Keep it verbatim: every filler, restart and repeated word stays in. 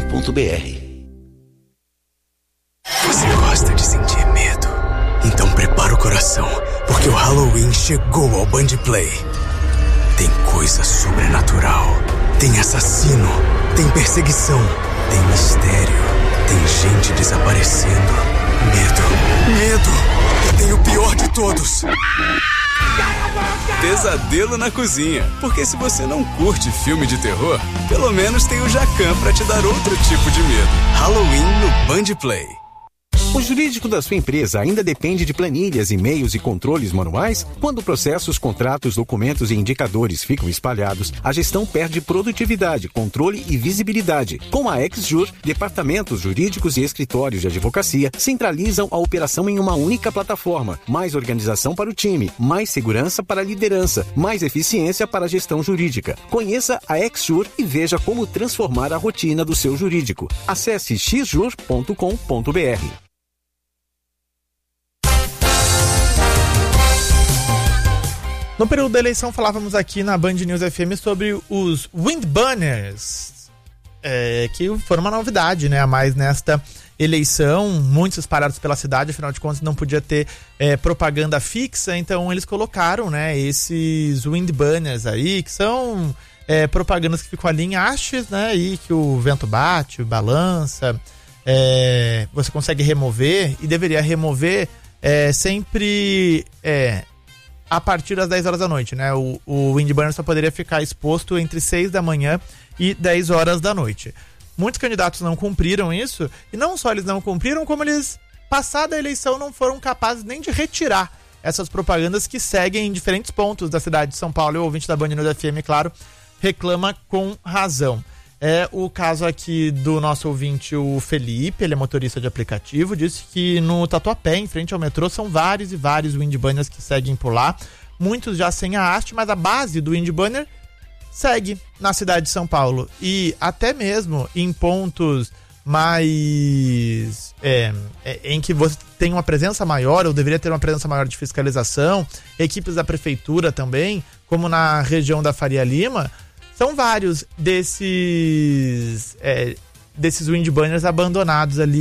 ponto b r. Você gosta de sentir medo? Então prepara o coração, porque o Halloween chegou ao Band Play. Tem coisa sobrenatural, tem assassino, tem perseguição, tem mistério, tem gente desaparecendo. Medo, medo, e tem o pior de todos. Pesadelo na cozinha, porque se você não curte filme de terror, pelo menos tem o Jacan pra te dar outro tipo de medo. Halloween no Band Play. O jurídico da sua empresa ainda depende de planilhas, e-mails e controles manuais? Quando processos, contratos, documentos e indicadores ficam espalhados, a gestão perde produtividade, controle e visibilidade. Com a XJur, departamentos jurídicos e escritórios de advocacia centralizam a operação em uma única plataforma. Mais organização para o time, mais segurança para a liderança, mais eficiência para a gestão jurídica. Conheça a XJur e veja como transformar a rotina do seu jurídico. Acesse x jur ponto com ponto b r. No período da eleição, falávamos aqui na Band News F M sobre os Windbanners, é, que foram uma novidade, né, a mais nesta eleição, muitos espalhados pela cidade, afinal de contas não podia ter é, propaganda fixa, então eles colocaram, né, esses Windbanners aí, que são é, propagandas que ficam ali em hastes, né, e que o vento bate, balança, é, você consegue remover, e deveria remover é, sempre... É, a partir das dez horas da noite, né? O, o Windbanner só poderia ficar exposto entre seis da manhã e dez horas da noite. Muitos candidatos não cumpriram isso, e não só eles não cumpriram, como eles, passada a eleição, não foram capazes nem de retirar essas propagandas que seguem em diferentes pontos da cidade de São Paulo. E o ouvinte da Band News F M, claro, reclama com razão. É o caso aqui do nosso ouvinte, o Felipe, ele é motorista de aplicativo, disse que no Tatuapé, em frente ao metrô, são vários e vários Windbanners que seguem por lá, muitos já sem a haste, mas a base do Windbanner segue na cidade de São Paulo, e até mesmo em pontos mais é, é, em que você tem uma presença maior, ou deveria ter uma presença maior de fiscalização, equipes da prefeitura também, como na região da Faria Lima. São vários desses, é, desses Windbanners abandonados ali